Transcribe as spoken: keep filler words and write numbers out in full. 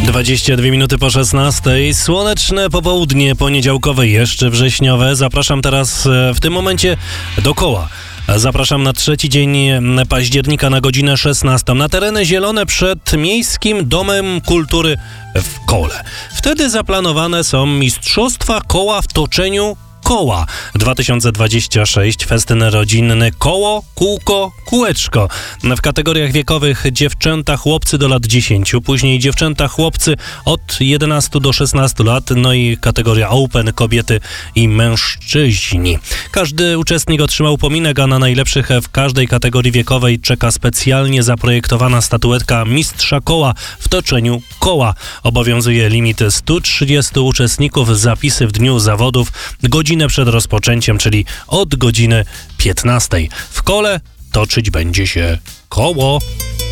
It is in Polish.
dwadzieścia dwie minuty po szesnastej. Słoneczne popołudnie poniedziałkowe, jeszcze wrześniowe. Zapraszam teraz w tym momencie do koła. Zapraszam na trzeci dzień października na godzinę szesnastą na tereny zielone przed Miejskim Domem Kultury w Kole. Wtedy zaplanowane są Mistrzostwa Koła w toczeniu koła dwa tysiące dwadzieścia sześć, festyn rodzinny koło, kółko, kółeczko. W kategoriach wiekowych dziewczęta, chłopcy do lat dziesięciu, później dziewczęta, chłopcy od jedenastu do szesnastu lat, no i kategoria open, kobiety i mężczyźni. Każdy uczestnik otrzymał upominek, a na najlepszych w każdej kategorii wiekowej czeka specjalnie zaprojektowana statuetka mistrza koła w toczeniu koła. Obowiązuje limit stu trzydziestu uczestników, zapisy w dniu zawodów, godzinę przed rozpoczęciem, czyli od godziny piętnastej. W kole toczyć będzie się koło.